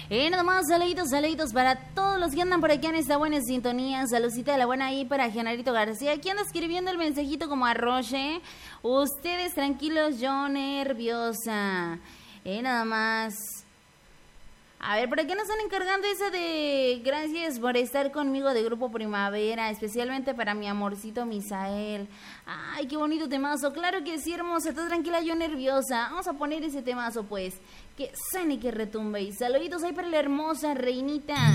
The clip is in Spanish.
Nada más, saluditos para todos los que andan por aquí en esta buena sintonía. Saludcita de la buena ahí para Genarito García. Aquí anda escribiendo el mensajito como arroche. Ustedes tranquilos, yo nerviosa. Nada más. A ver, ¿por qué nos están encargando esa de gracias por estar conmigo de Grupo Primavera? Especialmente para mi amorcito Misael. Ay, qué bonito temazo. Claro que sí, hermosa. Está tranquila, yo nerviosa. Vamos a poner ese temazo, pues. Que suene y que retumbe. Y saluditos ahí para la hermosa reinita.